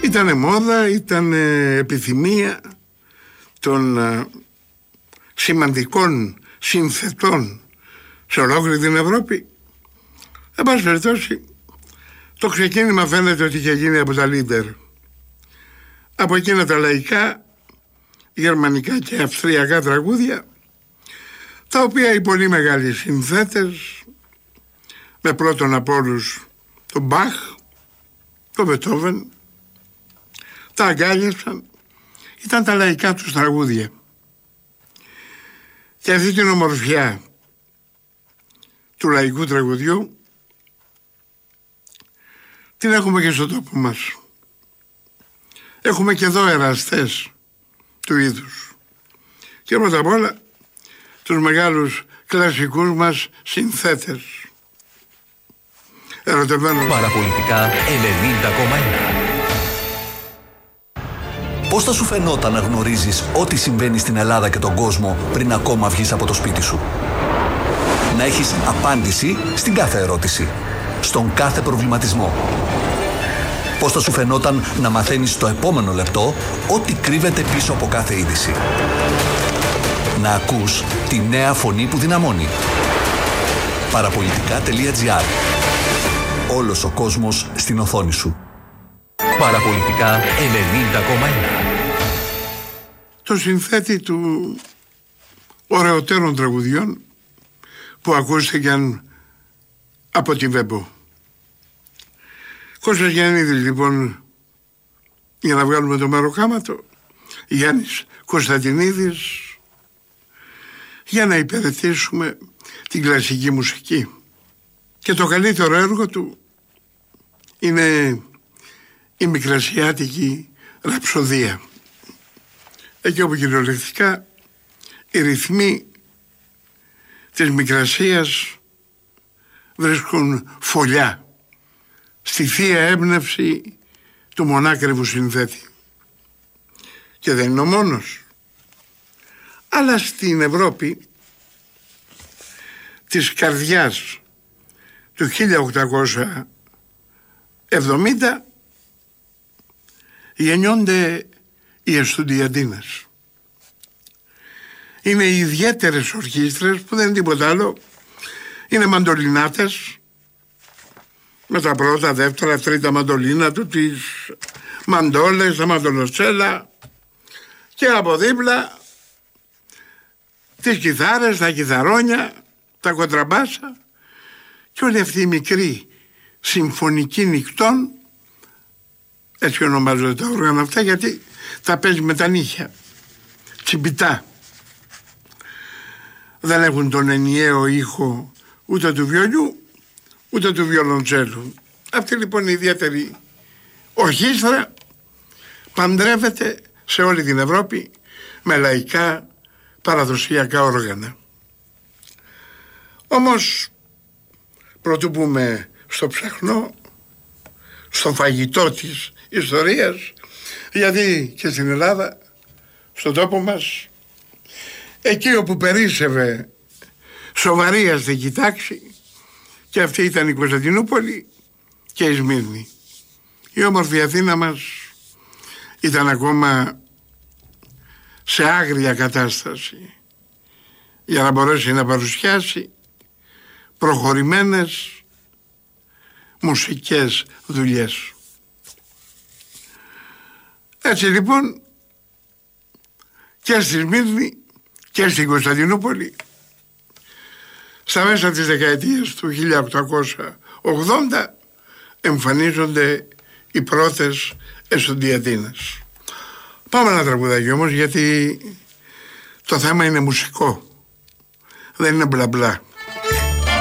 Ήτανε μόδα, ήταν επιθυμία των σημαντικών συνθετών σε ολόκληρη την Ευρώπη. Εν πάση περιπτώσει, το ξεκίνημα φαίνεται ότι είχε γίνει από τα Λίντερ. Από εκείνα τα λαϊκά, γερμανικά και αυστριακά τραγούδια, τα οποία οι πολύ μεγάλοι συνθέτες, με πρώτον από όλους τον Μπαχ, τον Μπετόβεν, τα αγκάλιασαν. Ήταν τα λαϊκά τους τραγούδια. Και αυτή την ομορφιά του λαϊκού τραγουδιού την έχουμε και στον τόπο μας. Έχουμε και εδώ εραστές του είδους. Και πρώτα απ' όλα τους μεγάλους κλασικούς μας συνθέτες. Ερωτευμένος. Παραπολιτικά 90,1. Πώς θα σου φαινόταν να γνωρίζεις ό,τι συμβαίνει στην Ελλάδα και τον κόσμο πριν ακόμα βγεις από το σπίτι σου? Να έχεις απάντηση στην κάθε ερώτηση, στον κάθε προβληματισμό. Πώς θα σου φαινόταν να μαθαίνεις το επόμενο λεπτό ό,τι κρύβεται πίσω από κάθε είδηση? Να ακούς τη νέα φωνή που δυναμώνει. Παραπολιτικά.gr. Όλος ο κόσμος στην οθόνη σου. Παραπολιτικά 90,1. Το συνθέτη του ωραιότερων τραγουδιών που ακούστηκαν από τη Βέμπο. Κώστας Γιαννίδης, λοιπόν, για να βγάλουμε το μεροκάματο, Γιάννης Κωνσταντινίδης, για να υπηρετήσουμε την κλασική μουσική. Και το καλύτερο έργο του είναι η Μικρασιάτικη Ραψοδία. Εκεί όπου κυριολεκτικά οι ρυθμοί της Μικρασίας βρίσκουν φωλιά στη θεία έμπνευση του μονάκριβου συνθέτη. Και δεν είναι ο μόνος. Αλλά στην Ευρώπη της καρδιάς του 1870 γεννιόνται οι Εστουντιαντίνες. Είναι οι ιδιαίτερες ορχήστρες που δεν είναι τίποτα άλλο. Είναι μαντολινάτες με τα πρώτα, δεύτερα, τρίτα μαντολίνα του, τις μαντόλες, τα μαντολοτσέλα και από δίπλα τις κιθάρες, τα κιθαρόνια, τα κοντραμπάσα και όλη αυτή η μικρή συμφωνική νυχτών, έτσι ονομάζονται τα όργανα αυτά, γιατί τα παίζει με τα νύχια, τσιμπιτά. Δεν έχουν τον ενιαίο ήχο ούτε του βιολιού ούτε του βιολοντσέλου. Αυτή λοιπόν η ιδιαίτερη ορχήστρα παντρεύεται σε όλη την Ευρώπη με λαϊκά παραδοσιακά όργανα. Όμως πρωτού πούμε στο ψαχνό, στο φαγητό της ιστορίας, γιατί και στην Ελλάδα, στον τόπο μας, εκεί όπου περίσσευε σοβαρή αστική τάξη, και αυτή ήταν η Κωνσταντινούπολη και η Σμύρνη. Η όμορφη Αθήνα μας ήταν ακόμα σε άγρια κατάσταση για να μπορέσει να παρουσιάσει προχωρημένες μουσικές δουλειές. Έτσι λοιπόν και στη Σμύρνη και στην Κωνσταντινούπολη στα μέσα της δεκαετίας του 1880 εμφανίζονται οι πρώτες Εστουντιαντίνες. Πάμε ένα τραγουδάκι όμως, γιατί το θέμα είναι μουσικό, δεν είναι μπλα μπλα.